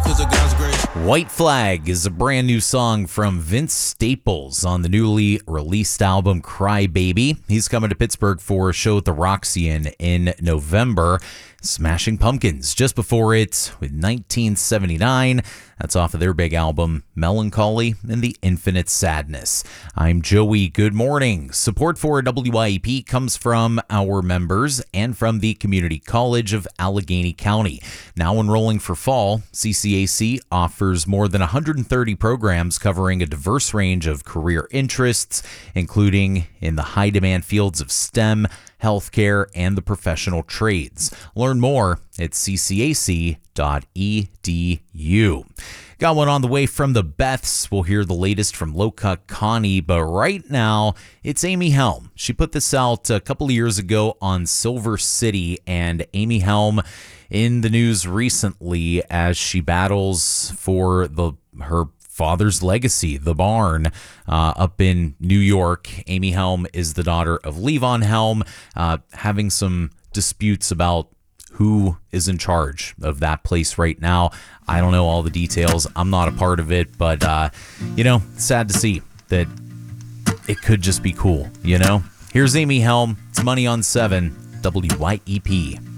White Flag is a brand new song from Vince Staples on the newly released album Cry Baby. He's coming to Pittsburgh for a show at the Roxy in November. Smashing Pumpkins just before it with 1979. That's off of their big album, Melancholy and the Infinite Sadness. I'm Joey. Good morning. Support for WYEP comes from our members and from the Community College of Allegheny County. Now enrolling for fall, CCAC offers more than 130 programs covering a diverse range of career interests, including in the high-demand fields of STEM, healthcare, and the professional trades. Learn more at ccac.edu. Got one on the way from the Beths. We'll hear the latest from Low-Cut Connie, but right now it's Amy Helm. She put this out a couple of years ago on Silver City, and Amy Helm in the news recently as she battles for her father's legacy, the barn, up in New York. Amy Helm is the daughter of Levon Helm, having some disputes about who is in charge of that place right now. I don't know all the details. I'm not a part of it, but, sad to see that it could just be cool, Here's Amy Helm. It's Money on 7, WYEP.